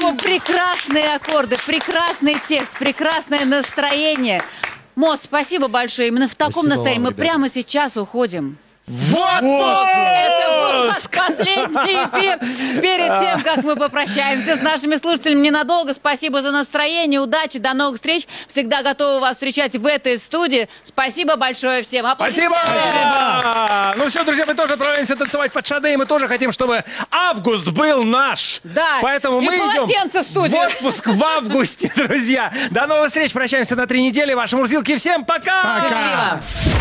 По-моему, прекрасные аккорды, прекрасный текст, прекрасное настроение. Мос, спасибо большое. Именно в таком Спасибо настроении вам, мы ребята. прямо сейчас уходим. Вот! Это был наш последний эфир перед тем, как мы попрощаемся с нашими слушателями ненадолго. Спасибо за настроение, удачи, до новых встреч. Всегда готовы вас встречать в этой студии. Спасибо большое всем. Спасибо! Ну все, друзья, мы тоже отправляемся танцевать под Шаде, и мы тоже хотим, чтобы август был наш. Да, Поэтому и мы идем полотенце в студию. в отпуск в августе, друзья. До новых встреч, прощаемся на 3 недели. Ваши Мурзилки, всем пока! Счастливо.